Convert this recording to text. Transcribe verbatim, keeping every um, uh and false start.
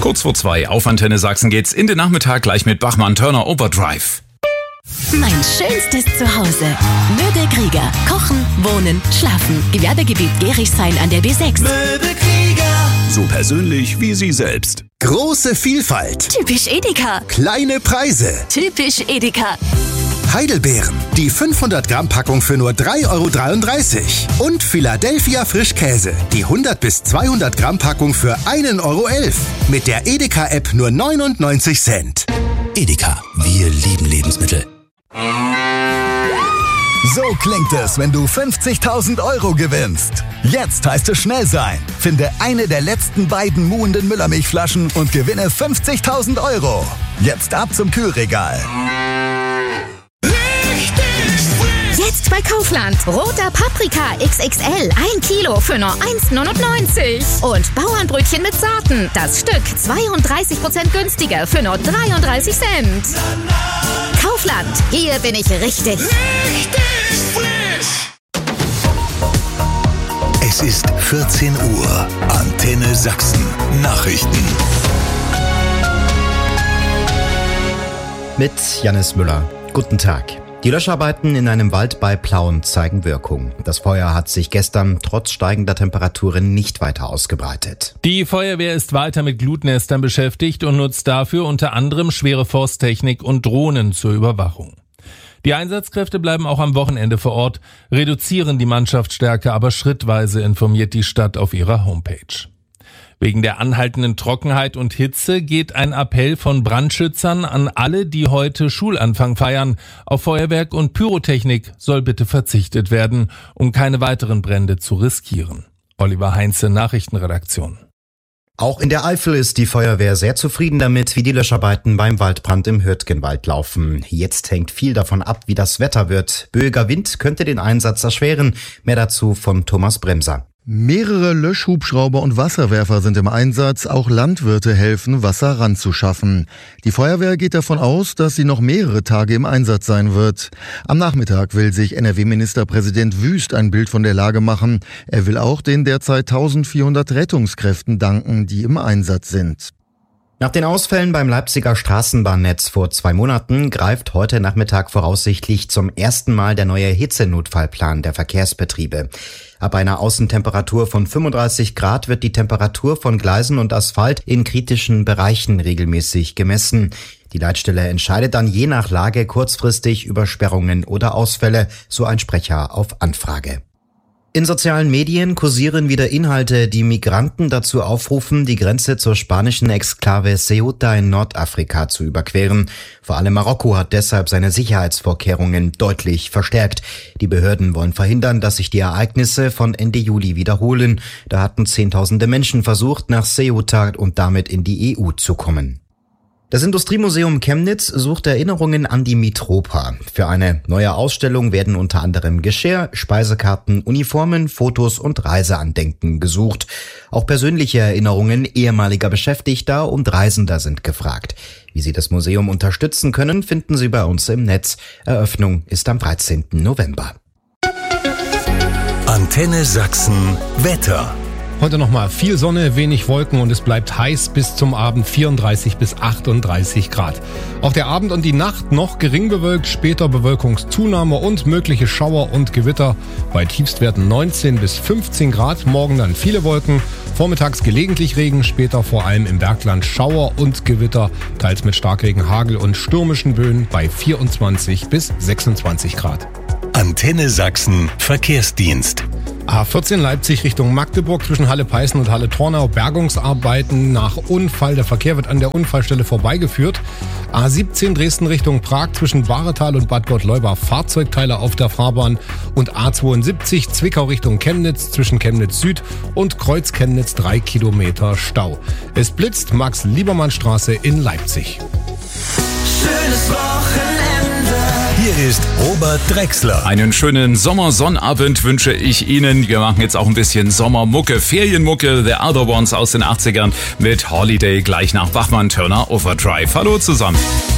Kurz vor zwei auf Antenne Sachsen geht's in den Nachmittag gleich mit Bachmann-Turner Overdrive. Mein schönstes Zuhause. Möbelkrieger. Kochen, wohnen, schlafen. Gewerbegebiet Gerichshain an der B sechs. Möbelkrieger. So persönlich wie Sie selbst. Große Vielfalt. Typisch Edeka. Kleine Preise. Typisch Edeka. Heidelbeeren. Die fünfhundert Gramm Packung für nur drei Euro dreiunddreißig. Und Philadelphia Frischkäse. Die hundert bis zweihundert Gramm Packung für ein Euro elf. Mit der Edeka-App nur neunundneunzig Cent. Edeka, wir lieben Lebensmittel. So klingt es, wenn du fünfzigtausend Euro gewinnst. Jetzt heißt es schnell sein. Finde eine der letzten beiden muhenden Müllermilchflaschen und gewinne fünfzigtausend Euro. Jetzt ab zum Kühlregal. Jetzt bei Kaufland. Roter Paprika X X L. ein Kilo für nur eins neunundneunzig. Und Bauernbrötchen mit Sorten. Das Stück zweiunddreißig Prozent günstiger für nur dreiunddreißig Cent. Kaufland. Hier bin ich richtig. Richtig frisch. Es ist vierzehn Uhr. Antenne Sachsen. Nachrichten. Mit Jannis Müller. Guten Tag. Die Löscharbeiten in einem Wald bei Plauen zeigen Wirkung. Das Feuer hat sich gestern trotz steigender Temperaturen nicht weiter ausgebreitet. Die Feuerwehr ist weiter mit Glutnestern beschäftigt und nutzt dafür unter anderem schwere Forsttechnik und Drohnen zur Überwachung. Die Einsatzkräfte bleiben auch am Wochenende vor Ort, reduzieren die Mannschaftsstärke aber schrittweise, informiert die Stadt auf ihrer Homepage. Wegen der anhaltenden Trockenheit und Hitze geht ein Appell von Brandschützern an alle, die heute Schulanfang feiern. Auf Feuerwerk und Pyrotechnik soll bitte verzichtet werden, um keine weiteren Brände zu riskieren. Oliver Heinze, Nachrichtenredaktion. Auch in der Eifel ist die Feuerwehr sehr zufrieden damit, wie die Löscharbeiten beim Waldbrand im Hürtgenwald laufen. Jetzt hängt viel davon ab, wie das Wetter wird. Böiger Wind könnte den Einsatz erschweren. Mehr dazu von Thomas Bremser. Mehrere Löschhubschrauber und Wasserwerfer sind im Einsatz. Auch Landwirte helfen, Wasser ranzuschaffen. Die Feuerwehr geht davon aus, dass sie noch mehrere Tage im Einsatz sein wird. Am Nachmittag will sich N R W-Ministerpräsident Wüst ein Bild von der Lage machen. Er will auch den derzeit eintausendvierhundert Rettungskräften danken, die im Einsatz sind. Nach den Ausfällen beim Leipziger Straßenbahnnetz vor zwei Monaten greift heute Nachmittag voraussichtlich zum ersten Mal der neue Hitzenotfallplan der Verkehrsbetriebe. Ab einer Außentemperatur von fünfunddreißig Grad wird die Temperatur von Gleisen und Asphalt in kritischen Bereichen regelmäßig gemessen. Die Leitstelle entscheidet dann je nach Lage kurzfristig über Sperrungen oder Ausfälle, so ein Sprecher auf Anfrage. In sozialen Medien kursieren wieder Inhalte, die Migranten dazu aufrufen, die Grenze zur spanischen Exklave Ceuta in Nordafrika zu überqueren. Vor allem Marokko hat deshalb seine Sicherheitsvorkehrungen deutlich verstärkt. Die Behörden wollen verhindern, dass sich die Ereignisse von Ende Juli wiederholen. Da hatten Zehntausende Menschen versucht, nach Ceuta und damit in die E U zu kommen. Das Industriemuseum Chemnitz sucht Erinnerungen an die Mitropa. Für eine neue Ausstellung werden unter anderem Geschirr, Speisekarten, Uniformen, Fotos und Reiseandenken gesucht. Auch persönliche Erinnerungen ehemaliger Beschäftigter und Reisender sind gefragt. Wie Sie das Museum unterstützen können, finden Sie bei uns im Netz. Eröffnung ist am dreizehnten November. Antenne Sachsen Wetter. Heute nochmal viel Sonne, wenig Wolken und es bleibt heiß bis zum Abend vierunddreißig bis achtunddreißig Grad. Auch der Abend und die Nacht noch gering bewölkt, später Bewölkungszunahme und mögliche Schauer und Gewitter. Bei Tiefstwerten neunzehn bis fünfzehn Grad, morgen dann viele Wolken, vormittags gelegentlich Regen, später vor allem im Bergland Schauer und Gewitter, teils mit Starkregen, Hagel und stürmischen Böen bei vierundzwanzig bis sechsundzwanzig Grad. Antenne Sachsen Verkehrsdienst. A vierzehn Leipzig Richtung Magdeburg zwischen Halle-Peißen und Halle-Tornau. Bergungsarbeiten nach Unfall. Der Verkehr wird an der Unfallstelle vorbeigeführt. A siebzehn Dresden Richtung Prag zwischen Bahretal und Bad Gottleuba. Fahrzeugteile auf der Fahrbahn. Und A zweiundsiebzig Zwickau Richtung Chemnitz zwischen Chemnitz Süd und Kreuz Chemnitz drei Kilometer Stau. Es blitzt Max-Liebermann-Straße in Leipzig. Schönes Wochenende. Hier ist Robert Drexler. Einen schönen Sommersonnabend wünsche ich Ihnen. Wir machen jetzt auch ein bisschen Sommermucke, Ferienmucke, The Other Ones aus den achtzigern mit Holiday gleich nach Bachmann-Turner Overdrive. Hallo zusammen.